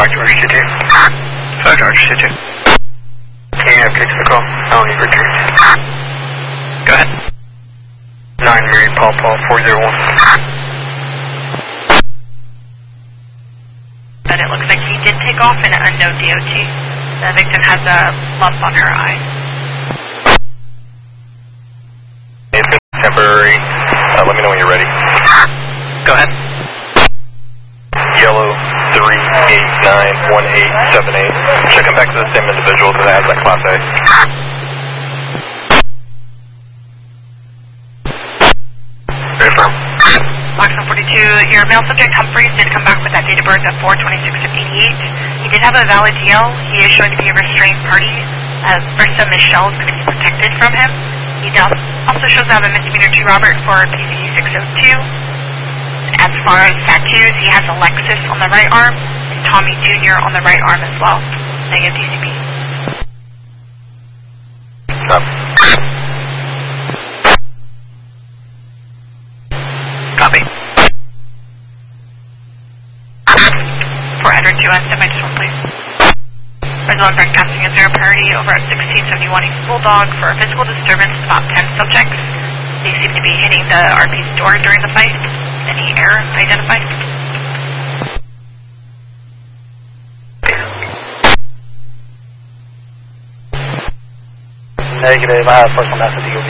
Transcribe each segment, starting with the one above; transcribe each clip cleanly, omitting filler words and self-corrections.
George 2-2. 5 George 2-2. Yeah, fix the call. I'll need return. Go ahead. 9 Mary Paul 401. But it looks like he did take off in an unknown DOT. The victim has a lump on her eye. Temporary. Let me know when you're ready. Go ahead. Yellow 3891878. Check him back to the same individual that has that class A. Very firm. Box 142, your male subject Humphreys did come back with that date of birth of 4/26/88. He did have a valid DL. He is shown to be a restrained party. Brista Michelle is going to be protected from him. He also shows to have a misdemeanor to Robert for PC 602. As far as tattoos, he has a Lexus on the right arm and Tommy Jr. on the right arm as well. Negative DCB. Stop. Copy. For Edward 2 and semi-dismal, please. Result broadcasting is 0 priority over at 1671 East Bulldog for a physical disturbance of about 10 subjects. They seem to be hitting the RP's door during the fight. Any error identified? Negative. I have personal mass of DOB.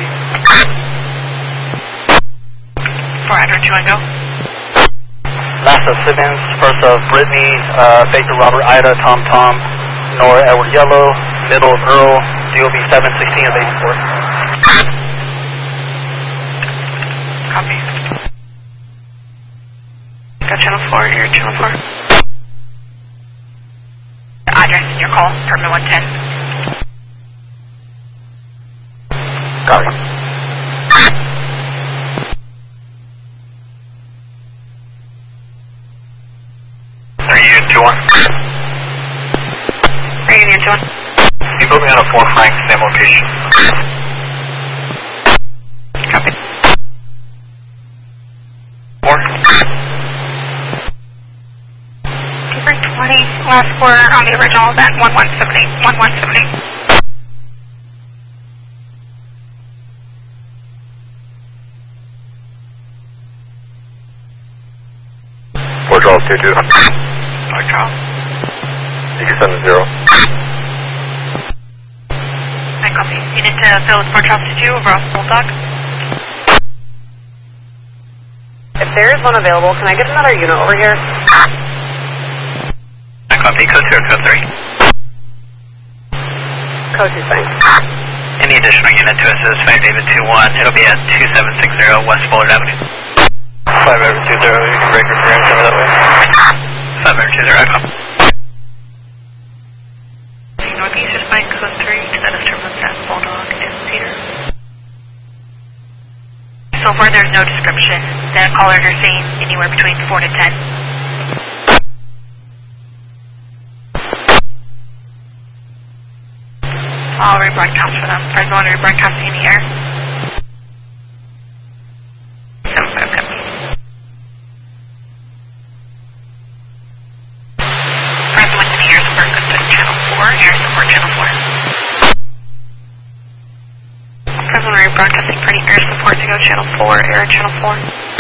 For Edward 2 and go. Massa Simmons, first of Brittany, Baker Robert Ida, Tom Tom, Nora Edward Yellow, middle of Earl, DOB 716 of 84. Copy. Go channel 4, here, channel 4. The address in your call, permit 110. Copy. Reunion 2-1. Reunion 2-1. You put me on a 4 Frank, same location. Copy. 4. Paper 20, last 4 on the original event, 1178, 1178. Four Charles 2-2. North Charles. You can send a 0. I copy. Unit to Phil with 4 Charles 2 over off Bulldog. If there is one available, can I get another unit over here? I copy. Code 2 or code 3. Code 2, thanks. Any additional unit to assist 5 David 2-1. It'll be at 2760 West Bullard Avenue. 5 over 20. You can break your clearance over that way. 5 over 20. I copy. Northeast is by code 3 to that of Terminal at Bulldog and Cedar. So far there's no description. The callers are saying anywhere between 4 to 10. I'll rebroadcast for them. First one, rebroadcasting in the air. So, okay. First one in the air support goes to channel 4, air support channel 4. First one, rebroadcasting for the air support to go channel 4, air channel 4.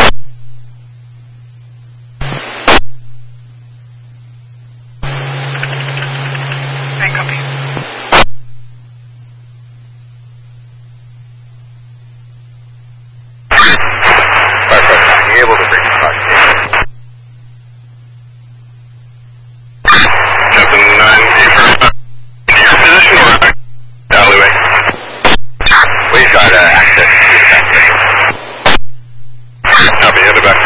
I copy. Able to bring the conversation. Captain 9, in your position or alleyway? We got access to the back there. Copy, head back.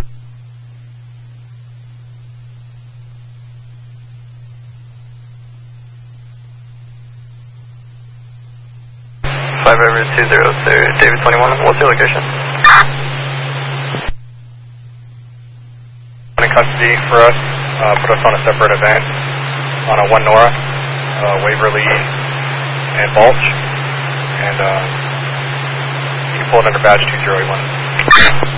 Five over 20, David 21. What's your location? Custody for us, put us on a separate event on a 1 Nora, Waverly and Balch, and you can pull it under badge 2081.